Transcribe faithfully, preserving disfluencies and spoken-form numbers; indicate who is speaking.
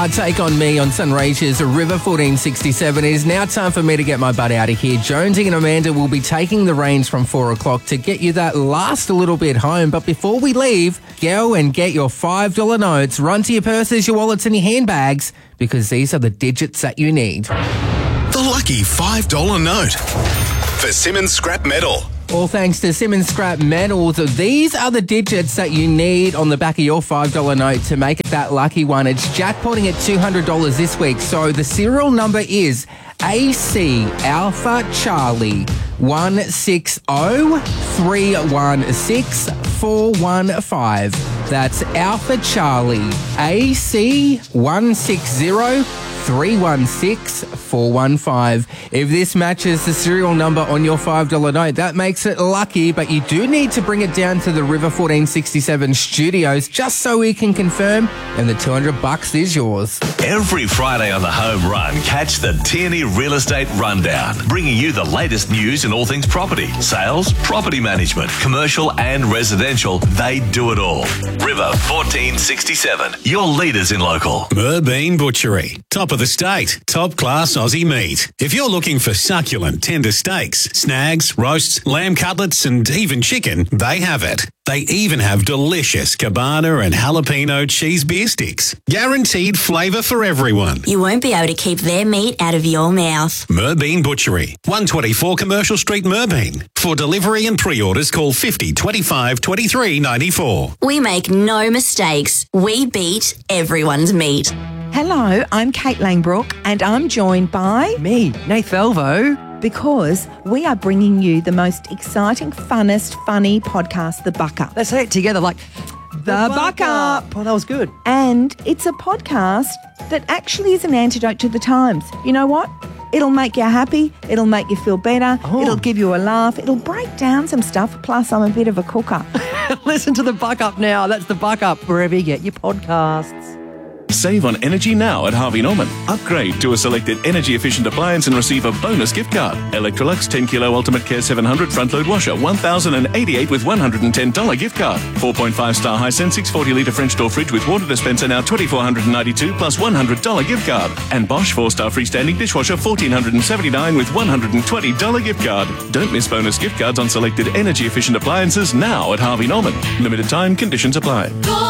Speaker 1: Car, Take On Me on Sunraysia's River fourteen sixty-seven. It is now time for me to get my butt out of here. Jonesy and Amanda will be taking the reins from four o'clock to get you that last little bit home. But before we leave, go and get your five dollar notes. Run to your purses, your wallets and your handbags, because these are the digits that you need.
Speaker 2: The lucky five dollar note for Simmons Scrap Metal.
Speaker 1: All thanks to Simmons Scrap Metals. These are the digits that you need on the back of your five dollar note to make it that lucky one. It's jackpotting at two hundred dollars this week. So the serial number is A C Alpha Charlie one six zero three one six four one five. That's Alpha Charlie A C one six zero three one six four one five. If this matches the serial number on your five dollar note, that makes it lucky, but you do need to bring it down to the River fourteen sixty-seven studios just so we can confirm, and the two hundred bucks is yours.
Speaker 3: Every Friday on the Home Run, catch the Tierney Real Estate Rundown, bringing you the latest news in all things property, sales, property management, commercial and residential. They do it all. River fourteen sixty-seven, your leaders in local.
Speaker 4: Merbean Butchery, top of the state, top class Aussie meat. If you're looking for succulent, tender steaks, snags, roasts, lamb cutlets and even chicken, they have it. They even have delicious cabana and jalapeno cheese beer sticks. Guaranteed flavour for everyone.
Speaker 5: You won't be able to keep their meat out of your mouth.
Speaker 4: Merbean Butchery, one twenty-four Commercial Street, Merbean. For delivery and pre-orders, call fifty twenty-five twenty-three ninety-four.
Speaker 5: We make no mistakes. We beat everyone's meat.
Speaker 6: Hello, I'm Kate Langbrook and I'm joined by...
Speaker 7: Me, Nath Velvo.
Speaker 6: Because we are bringing you the most exciting, funnest, funny podcast, The Buck Up.
Speaker 7: Let's say it together like...
Speaker 6: The, the Buck, Buck Up.
Speaker 7: Up. Oh, that was good.
Speaker 6: And it's a podcast that actually is an antidote to the times. You know what? It'll make you happy. It'll make you feel better. Oh. It'll give you a laugh. It'll break down some stuff. Plus, I'm a bit of a cooker.
Speaker 7: Listen to The Buck Up now. That's The Buck Up wherever you get your podcasts.
Speaker 8: Save on energy now at Harvey Norman. Upgrade to a selected energy-efficient appliance and receive a bonus gift card. Electrolux ten kilo Ultimate Care seven hundred front-load washer, one thousand eighty-eight with one hundred ten dollars gift card. four point five star Hisense six hundred forty litre French door fridge with water dispenser now two thousand four hundred ninety-two plus one hundred dollars gift card. And Bosch four star freestanding dishwasher one thousand four hundred seventy-nine with one hundred twenty dollars gift card. Don't miss bonus gift cards on selected energy-efficient appliances now at Harvey Norman. Limited time, conditions apply.